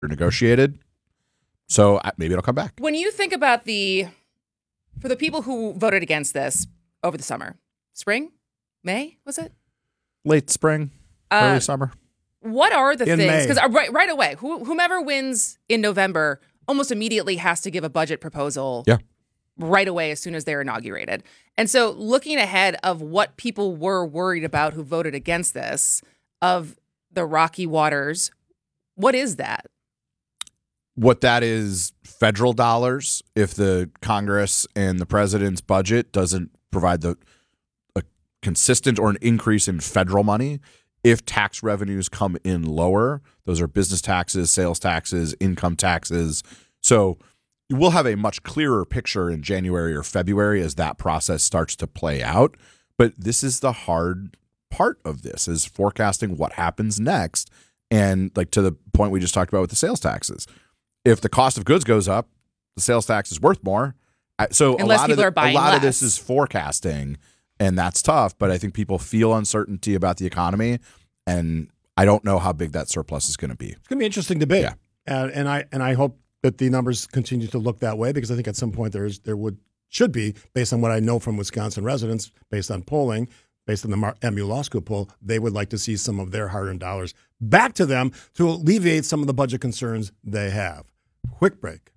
negotiated. So maybe it'll come back. When you think about for the people who voted against this over the summer, spring, May, was it? Late spring, early summer. What are the things? May. Because right away, whomever wins in November almost immediately has to give a budget proposal right away as soon as they're inaugurated. And so looking ahead of what people were worried about who voted against this, of the rocky waters, what is that? What that is, federal dollars, if the Congress and the president's budget doesn't provide a consistent or an increase in federal money. If tax revenues come in lower, those are business taxes, sales taxes, income taxes. So we'll have a much clearer picture in January or February as that process starts to play out. But this is the hard part of this, is forecasting what happens next. And like to the point we just talked about with the sales taxes. If the cost of goods goes up, the sales tax is worth more. So a lot of this is forecasting, and that's tough. But I think people feel uncertainty about the economy, and I don't know how big that surplus is going to be. It's going to be an interesting debate, yeah. And I hope that the numbers continue to look that way, because I think at some point should be, based on what I know from Wisconsin residents, based on polling, based on the MU Law School poll, they would like to see some of their hard-earned dollars back to them to alleviate some of the budget concerns they have. Quick break.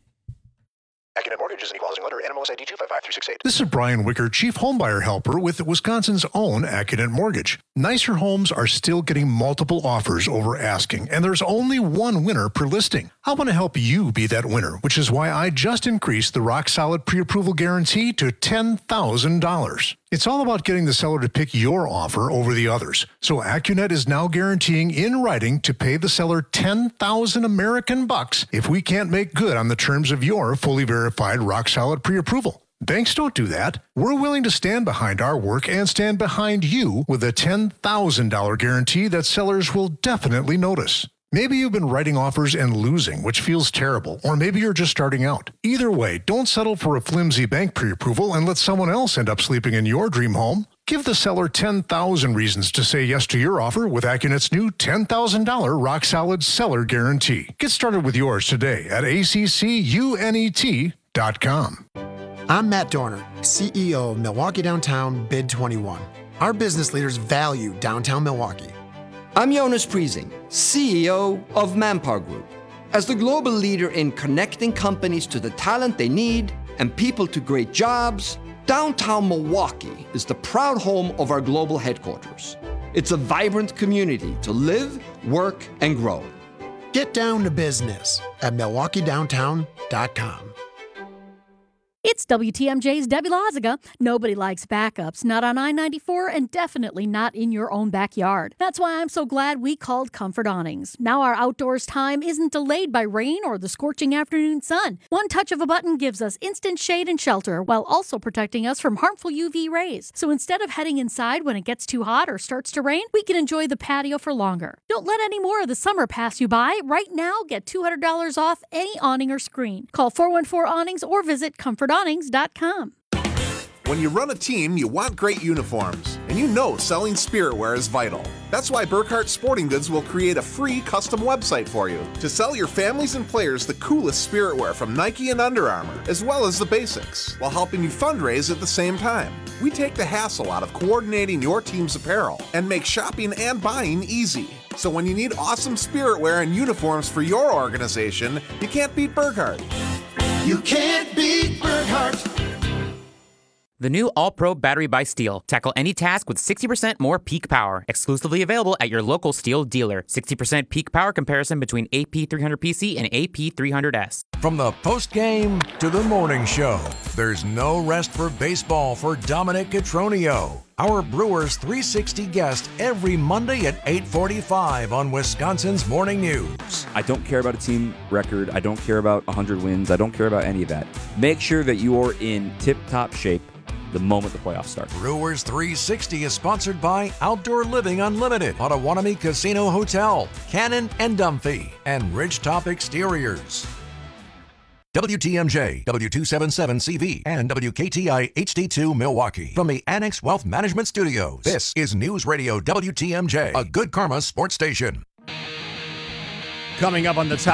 Accunet Mortgage is an equal housing lender. NMLS ID 255368. This is Brian Wicker, Chief Homebuyer Helper with Wisconsin's own Accunet Mortgage. Nicer homes are still getting multiple offers over asking, and there's only one winner per listing. I want to help you be that winner, which is why I just increased the rock-solid pre-approval guarantee to $10,000. It's all about getting the seller to pick your offer over the others. So Accunet is now guaranteeing in writing to pay the seller $10,000 American bucks if we can't make good on the terms of your fully verified rock-solid pre-approval. Banks don't do that. We're willing to stand behind our work and stand behind you with a $10,000 guarantee that sellers will definitely notice. Maybe you've been writing offers and losing, which feels terrible, or maybe you're just starting out. Either way, don't settle for a flimsy bank pre-approval and let someone else end up sleeping in your dream home. Give the seller 10,000 reasons to say yes to your offer with Accunet's new $10,000 rock-solid seller guarantee. Get started with yours today at accunet.com. I'm Matt Dorner, CEO of Milwaukee Downtown Bid 21. Our business leaders value downtown Milwaukee. I'm Jonas Priesing, CEO of Manpower Group. As the global leader in connecting companies to the talent they need and people to great jobs, downtown Milwaukee is the proud home of our global headquarters. It's a vibrant community to live, work, and grow. Get down to business at MilwaukeeDowntown.com. It's WTMJ's Debbie Loziga. Nobody likes backups, not on I-94 and definitely not in your own backyard. That's why I'm so glad we called Comfort Awnings. Now our outdoors time isn't delayed by rain or the scorching afternoon sun. One touch of a button gives us instant shade and shelter while also protecting us from harmful UV rays. So instead of heading inside when it gets too hot or starts to rain, we can enjoy the patio for longer. Don't let any more of the summer pass you by. Right now, get $200 off any awning or screen. Call 414-Awnings or visit ComfortAwnings.com. When you run a team, you want great uniforms, and you know selling spiritware is vital. That's why Burkhart Sporting Goods will create a free custom website for you to sell your families and players the coolest spiritwear from Nike and Under Armour, as well as the basics, while helping you fundraise at the same time. We take the hassle out of coordinating your team's apparel and make shopping and buying easy. So when you need awesome spiritwear and uniforms for your organization, you can't beat Burkhart. You can't beat Burkhart. The new All-Pro battery by Steel. Tackle any task with 60% more peak power. Exclusively available at your local Steel dealer. 60% peak power comparison between AP300PC and AP300S. From the post-game to the morning show, there's no rest for baseball for Dominic Cotroneo. Our Brewers 360 guest every Monday at 8:45 on Wisconsin's Morning News. I don't care about a team record. I don't care about 100 wins. I don't care about any of that. Make sure that you are in tip-top shape the moment the playoffs start. Brewers 360 is sponsored by Outdoor Living Unlimited, Potawatomi Casino Hotel, Cannon and Dumphy, and Ridgetop Exteriors. WTMJ, W277CV, and WKTI HD2 Milwaukee. From the Annex Wealth Management Studios, this is News Radio WTMJ, a Good Karma sports station. Coming up on the top